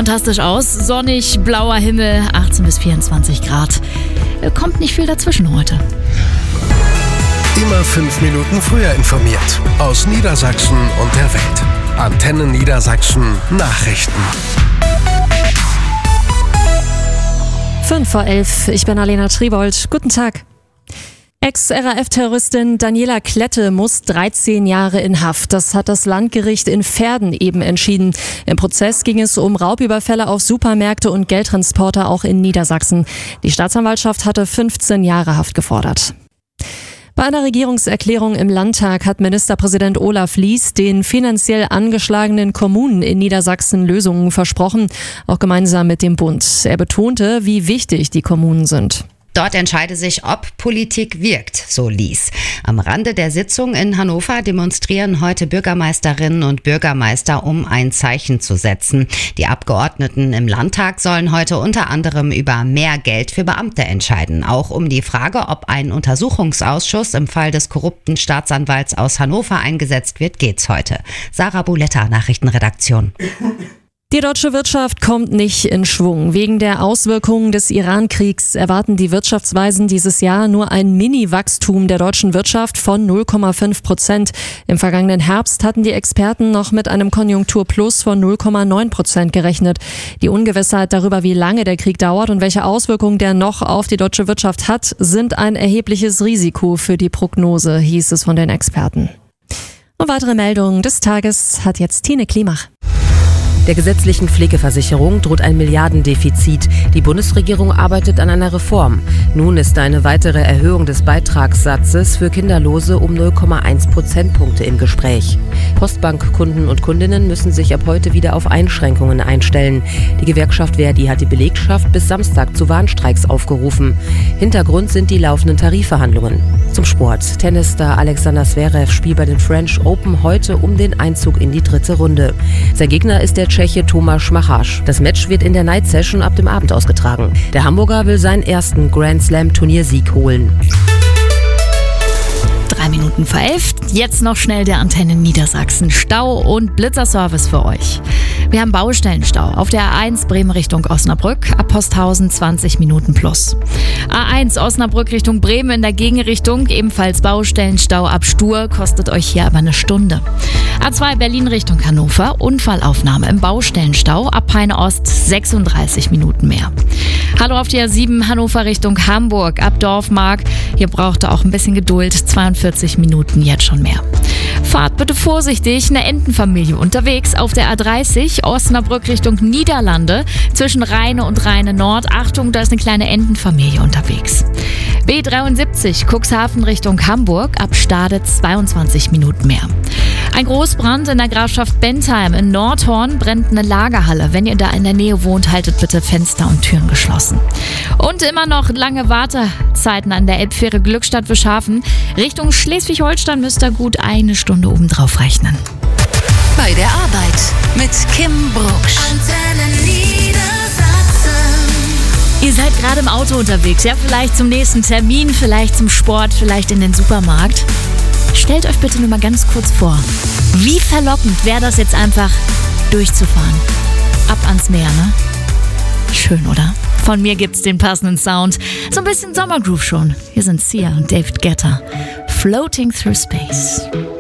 fantastisch aus. Sonnig, blauer Himmel, 18 bis 24 Grad. Kommt nicht viel dazwischen heute. Immer 5 Minuten früher informiert. Aus Niedersachsen und der Welt. Antenne Niedersachsen Nachrichten. 11:05, ich bin Alena Triebold. Guten Tag. Ex-RAF-Terroristin Daniela Klette muss 13 Jahre in Haft. Das hat das Landgericht in Verden eben entschieden. Im Prozess ging es um Raubüberfälle auf Supermärkte und Geldtransporter auch in Niedersachsen. Die Staatsanwaltschaft hatte 15 Jahre Haft gefordert. Bei einer Regierungserklärung im Landtag hat Ministerpräsident Olaf Lies den finanziell angeschlagenen Kommunen in Niedersachsen Lösungen versprochen, auch gemeinsam mit dem Bund. Er betonte, wie wichtig die Kommunen sind. Dort entscheide sich, ob Politik wirkt, so Lies. Am Rande der Sitzung in Hannover demonstrieren heute Bürgermeisterinnen und Bürgermeister, um ein Zeichen zu setzen. Die Abgeordneten im Landtag sollen heute unter anderem über mehr Geld für Beamte entscheiden. Auch um die Frage, ob ein Untersuchungsausschuss im Fall des korrupten Staatsanwalts aus Hannover eingesetzt wird, geht's heute. Sarah Buletta, Nachrichtenredaktion. Die deutsche Wirtschaft kommt nicht in Schwung. Wegen der Auswirkungen des Iran-Kriegs erwarten die Wirtschaftsweisen dieses Jahr nur ein Mini-Wachstum der deutschen Wirtschaft von 0,5%. Im vergangenen Herbst hatten die Experten noch mit einem Konjunkturplus von 0,9% gerechnet. Die Ungewissheit darüber, wie lange der Krieg dauert und welche Auswirkungen der noch auf die deutsche Wirtschaft hat, sind ein erhebliches Risiko für die Prognose, hieß es von den Experten. Und weitere Meldungen des Tages hat jetzt Tine Klimach. Der gesetzlichen Pflegeversicherung droht ein Milliardendefizit. Die Bundesregierung arbeitet an einer Reform. Nun ist eine weitere Erhöhung des Beitragssatzes für Kinderlose um 0,1 Prozentpunkte im Gespräch. Postbankkunden und Kundinnen müssen sich ab heute wieder auf Einschränkungen einstellen. Die Gewerkschaft Verdi hat die Belegschaft bis Samstag zu Warnstreiks aufgerufen. Hintergrund sind die laufenden Tarifverhandlungen. Zum Sport. Tennisstar Alexander Zverev spielt bei den French Open heute um den Einzug in die 3. Runde. Sein Gegner ist der Tscheche Tomáš Machač. Das Match wird in der Night Session ab dem Abend ausgetragen. Der Hamburger will seinen ersten Grand Slam Turniersieg holen. 11:03. Jetzt noch schnell der Antenne Niedersachsen. Stau und Blitzerservice für euch. Wir haben Baustellenstau auf der A1 Bremen Richtung Osnabrück, ab Posthausen 20 Minuten plus. A1 Osnabrück Richtung Bremen in der Gegenrichtung, ebenfalls Baustellenstau ab Stur, kostet euch hier aber eine Stunde. A2 Berlin Richtung Hannover, Unfallaufnahme im Baustellenstau, ab Peine Ost 36 Minuten mehr. Hallo auf die A7 Hannover Richtung Hamburg, ab Dorfmark, hier braucht ihr auch ein bisschen Geduld, 42 Minuten jetzt schon mehr. Fahrt bitte vorsichtig, eine Entenfamilie unterwegs auf der A30 Osnabrück Richtung Niederlande zwischen Rheine und Rheine Nord. Achtung, da ist eine kleine Entenfamilie unterwegs. B73 Cuxhaven Richtung Hamburg, ab Stade 22 Minuten mehr. Ein Großbrand in der Grafschaft Bentheim in Nordhorn, brennt eine Lagerhalle. Wenn ihr da in der Nähe wohnt, haltet bitte Fenster und Türen geschlossen. Und immer noch lange Wartezeiten an der Elbfähre Glückstadt-Wischhafen. Richtung Schleswig-Holstein müsst ihr gut eine Stunde obendrauf rechnen. Bei der Arbeit mit Kim Brucksch. Antenne Niedersachsen. Ihr seid gerade im Auto unterwegs, ja, vielleicht zum nächsten Termin, vielleicht zum Sport, vielleicht in den Supermarkt. Stellt euch bitte nur mal ganz kurz vor, wie verlockend wäre das jetzt einfach durchzufahren. Ab ans Meer, ne? Schön, oder? Von mir gibt's den passenden Sound. So ein bisschen Sommergroove schon. Hier sind Sia und David Guetta. Floating Through Space.